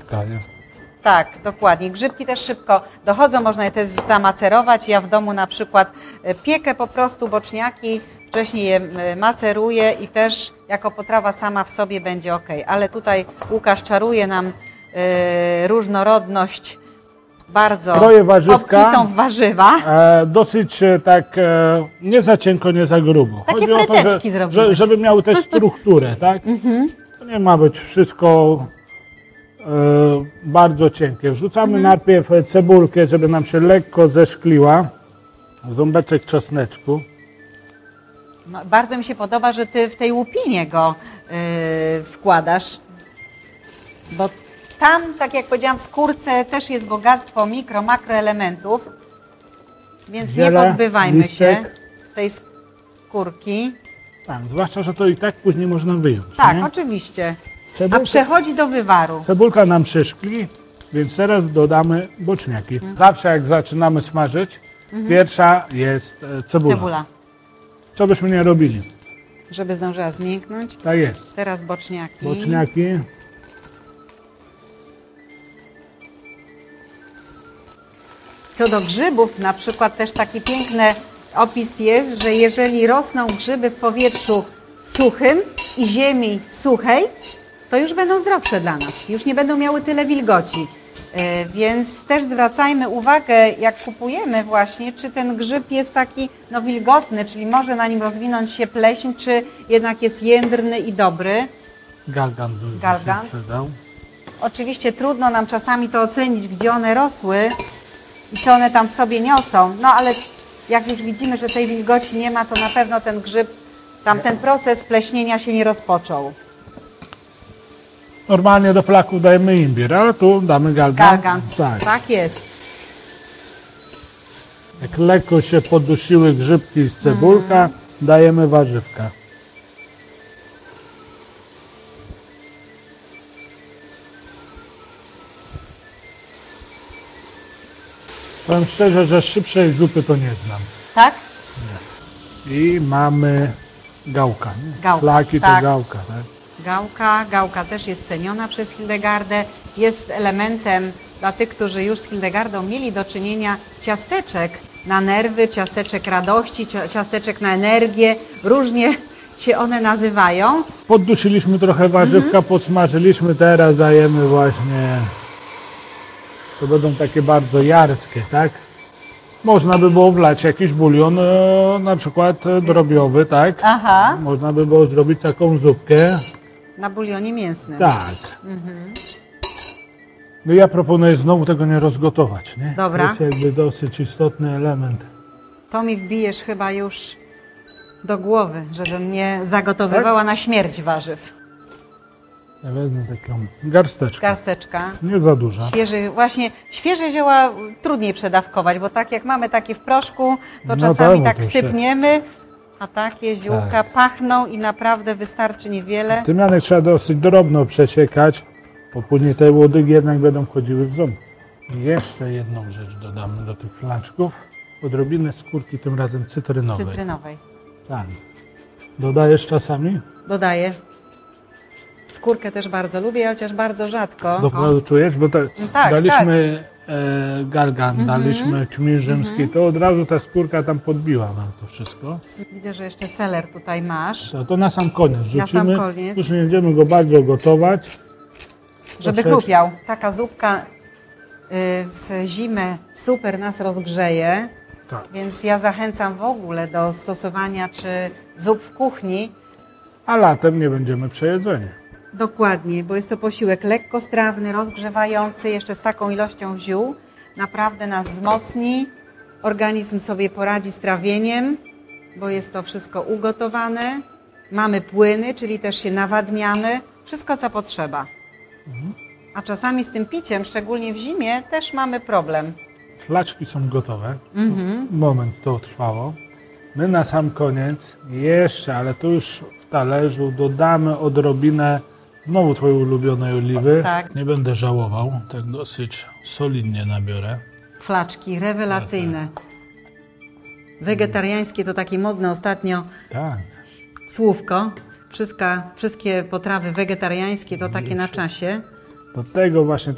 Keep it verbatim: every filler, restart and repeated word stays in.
warzywka. Nie? Tak, dokładnie. Grzybki też szybko dochodzą, można je też zamacerować. Ja w domu na przykład piekę po prostu boczniaki, wcześniej je maceruję i też jako potrawa sama w sobie będzie ok. Ale tutaj Łukasz czaruje nam y, różnorodność bardzo Kroję warzywka, obfitą w warzywa. E, dosyć e, tak e, nie za cienko, nie za grubo. Takie Chodzi o to, fryteczki że, zrobiłeś. że, żeby miały też strukturę, tak? To nie ma być wszystko e, bardzo cienkie. Wrzucamy Mhm. najpierw cebulkę, żeby nam się lekko zeszkliła. Ząbeczek czosneczku. No, bardzo mi się podoba, że ty w tej łupinie go y, wkładasz, bo tam, tak jak powiedziałam, w skórce też jest bogactwo mikro, makroelementów, więc Ziele, nie pozbywajmy się listek. tej skórki. Tak, zwłaszcza, że to i tak później można wyjąć. Tak, nie? oczywiście. A Cebulka, przechodzi do wywaru. cebulka nam przeszkli, więc teraz dodamy boczniaki. Mhm. Zawsze jak zaczynamy smażyć, pierwsza jest e, cebula. Cebula, Co byśmy nie robili? żeby zdążyła zmięknąć. Tak jest. Teraz boczniaki. Boczniaki. Co do grzybów, na przykład też taki piękny opis jest, że jeżeli rosną grzyby w powietrzu suchym i ziemi suchej, to już będą zdrowsze dla nas, już nie będą miały tyle wilgoci. E, Więc też zwracajmy uwagę, jak kupujemy właśnie, czy ten grzyb jest taki no, wilgotny, czyli może na nim rozwinąć się pleśń, czy jednak jest jędrny i dobry. Galgan by Galgan. się przydał. Oczywiście trudno nam czasami to ocenić, gdzie one rosły i co one tam w sobie niosą, no ale jak już widzimy, że tej wilgoci nie ma, to na pewno ten grzyb, tam ten proces pleśnienia się nie rozpoczął. Normalnie do flaków dajemy imbir, ale tu damy galgan. Galgan, Tak. tak jest. Jak lekko się podusiły grzybki z cebulka, dajemy warzywka. Powiem szczerze, że szybszej zupy to nie znam. Tak? I mamy gałka. nie? Gałka, Flaki tak. to gałka. Tak? Gałka, gałka też jest ceniona przez Hildegardę, jest elementem dla tych, którzy już z Hildegardą mieli do czynienia, ciasteczek na nerwy, ciasteczek radości, cia- ciasteczek na energię, różnie się one nazywają. Poddusiliśmy trochę warzywka, podsmażyliśmy, teraz dajemy właśnie, to będą takie bardzo jarskie, tak? Można by było wlać jakiś bulion, e, na przykład e, drobiowy, tak? Aha. Można by było zrobić taką zupkę. Na bulionie mięsnym. Tak. No ja proponuję znowu tego nie rozgotować, nie? Dobra. To jest jakby dosyć istotny element. To mi wbijesz chyba już do głowy, żebym nie zagotowywała na śmierć warzyw. Ja wezmę taką garsteczkę. Garsteczka. Nie za duża. Świeży, właśnie świeże zioła trudniej przedawkować, bo tak jak mamy takie w proszku, to No czasami tak, tak bo to się- sypniemy, a takie ziółka Tak. pachną i naprawdę wystarczy niewiele. Tymianek trzeba dosyć drobno przesiekać, bo później te łodygi jednak będą wchodziły w ząb. I jeszcze jedną rzecz dodamy do tych flaczków. Odrobinę skórki, tym razem cytrynowej. Cytrynowej. Tak. Dodajesz czasami? Dodaję. Skórkę też bardzo lubię, chociaż bardzo rzadko. Doprawdy czujesz? Bo te, tak, daliśmy e, galgan, daliśmy kmin rzymski, to od razu ta skórka tam podbiła nam to wszystko. Widzę, że jeszcze seler tutaj masz, To, to na sam koniec rzucimy. sam koniec. Już nie będziemy go bardzo gotować. żeby Troszeczkę- chrupiał. Taka zupka y, w zimę super nas rozgrzeje, Tak. więc ja zachęcam w ogóle do stosowania czy zup w kuchni. A latem nie będziemy przejedzeni. Dokładnie, bo jest to posiłek lekkostrawny, rozgrzewający, jeszcze z taką ilością ziół. Naprawdę nas wzmocni, organizm sobie poradzi z trawieniem, bo jest to wszystko ugotowane. Mamy płyny, czyli też się nawadniamy. Wszystko, co potrzeba. A czasami z tym piciem, szczególnie w zimie, też mamy problem. Flaczki są gotowe. Moment to trwało. My na sam koniec jeszcze, ale to już w talerzu, dodamy odrobinę znowu twojej ulubionej oliwy. Tak. Nie będę żałował, tak dosyć solidnie nabiorę. Flaczki rewelacyjne. Wegetariańskie to takie modne ostatnio Tak. słówko. Wszystka, wszystkie potrawy wegetariańskie to takie na czasie. Do tego właśnie